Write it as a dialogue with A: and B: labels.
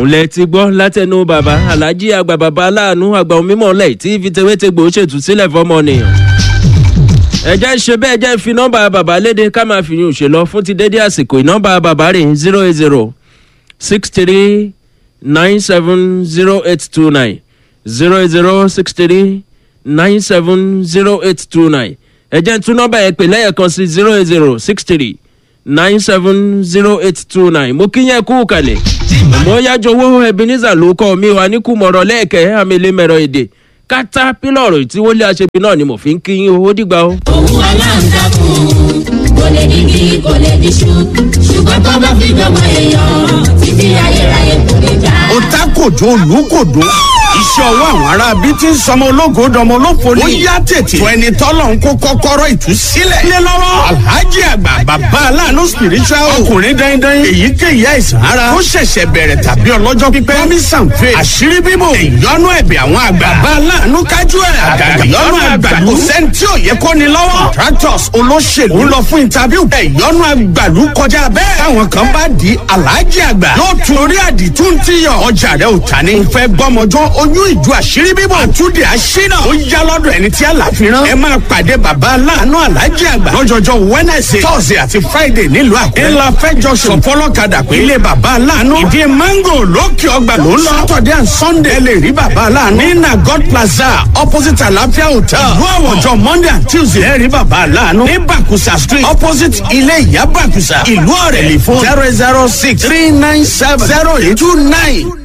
A: lẹ ti gbọ́ látẹnu bàbá aláàjì àgbà bàbá aláàánú àgbà onímọ̀ lẹ̀ tí fìtẹ́wẹ́tẹ́gbò ṣètù sílẹ̀ fọmọ nìyàn. ẹ jẹ́ ṣe bẹ́ẹ̀ jẹ́ fi nọ́mbà bàbá léde ká máa fi yún ṣe lọ fún ti dédé àsìkò ìnọ́mbà bàbá rẹ̀ 08063970829 08063970829 ẹ jẹ́ tún nọ́mbà ẹ pè lẹ́yẹ̀kan sí 08063970829 mo kí yẹn kú kalẹ̀ mo yájọ owó Ebenezer ló kọ́ mi wà ní kùmọ̀rọ̀ lẹ́ẹ̀kẹ́ àmẹ́lẹ́mẹ̀rọ èdè kátà pílọ̀rù tí wọ́n lé aṣebi náà ni mo fi ń kí yín owó dìgbà o.
B: òun aláǹtakùn kò lè dígí kò lè díṣu ṣùgbọ́n tó bá fi dọ́gba èèyàn títí ayérayé kò lè já.
C: ó tá kòjó olùkòdó iṣẹ́ ọwọ́ àwọn ará bíi ti ń sọmọ ológo dọmọ olófo ni. ó yá tètè fún ẹni tọ́lọ̀ ń kó kọ́kọ́rọ́ ìtúsílẹ̀. lé lọ́wọ́ alhaji àgbà bàbá aláàánú spiritual ọkùnrin dandan èyíkéyìí àìsàn ara ó ṣẹ̀ṣẹ̀ bẹ̀rẹ̀ tàbí ọlọ́jọ́ pípẹ́. promise and faith àṣírí bíbò ìyọnu ẹ̀bẹ̀ àwọn àgbà. bàbá aláàánú kájú ẹ̀ àgàgà ìyọnu àgbàlú. kò sẹ́ni tí ò yẹ kó ni lọ́wọ́. contractors olóṣèlú ń lọ fún interview. ìyọnu àgbàlú kọjá bẹ́ẹ̀. táwọn kan bá di alhaji àgbà yóò tún orí àdìtú ti yọ. ọjà rẹ ò ta ni. ń fẹ́ gbọ́mọjọ́ oyún ìjọ àṣírí bíbọ̀ àtúndì àṣínà ó yá lọ́dọ̀ ẹni tí àlàfíran ẹ máa pàdé bàbá aláàánú aláàjì àgbà lọ́jọ́jọ́ Wednesday Thursday àti Friday nílùú Àkúrẹ́ ńlá fẹjọ sọ fọlọ́kadà pé ilé bàbá aláàánú ìdí mango lókè ọgbà ló ń lọ Saturday and Sunday lè rí bàbá aláàánú ní Nagod Plaza opposite Àlàáfíà Hotel ìlú àwọ̀jọ Monday and Tuesday ẹ rí bàbá aláàánú ní Bàkùsà Street opposite ilé ìyá Bàkùsà ìlú Ọ̀rẹ́lì fún 006-397-0829.